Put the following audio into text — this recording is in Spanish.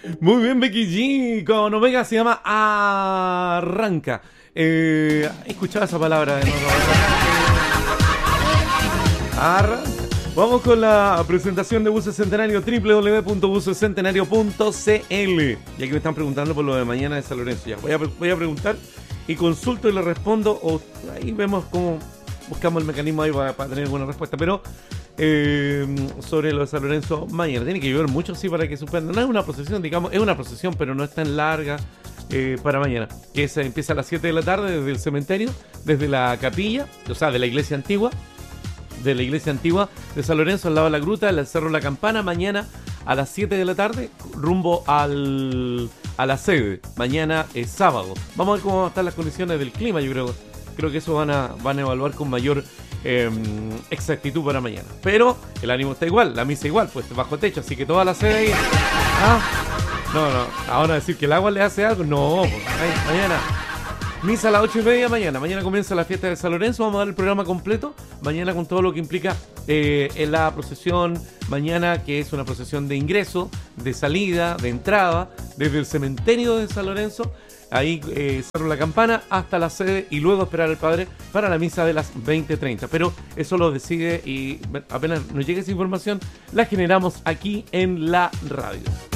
Muy bien, Becky G. Con Omega se llama Arranca. Escuchaba esa palabra de nuevo. Arranca. Vamos con la presentación de Buses Centenario, www.busescentenario.cl. Ya que me están preguntando por lo de mañana de San Lorenzo. Ya, voy a preguntar y consulto y le respondo. O ahí vemos cómo buscamos el mecanismo ahí para tener alguna respuesta. Pero sobre lo de San Lorenzo mañana. Tiene que llover mucho, sí, para que suspenda. No es una procesión, digamos, es una procesión, pero no es tan larga para mañana. Que se empieza a las 7 de la tarde desde el cementerio, desde la capilla, o sea, de la iglesia antigua de San Lorenzo, al lado de la gruta, el Cerro La Campana, mañana a las 7 de la tarde, rumbo a la sede. Mañana es sábado. Vamos a ver cómo van a estar las condiciones del clima, yo creo que eso van a evaluar con mayor exactitud para mañana. Pero el ánimo está igual, la misa igual, pues bajo techo, así que toda la sede ahí. No, ahora decir que el agua le hace algo, no, pues, mañana. Misa a las 8:30 mañana. Mañana comienza la fiesta de San Lorenzo. Vamos a dar el programa completo. Mañana con todo lo que implica en la procesión. Mañana que es una procesión de ingreso, de salida, de entrada, desde el cementerio de San Lorenzo. Ahí Cerro La Campana hasta la sede y luego esperar al Padre para la misa de las 20:30. Pero eso lo decide y apenas nos llegue esa información, la generamos aquí en la radio.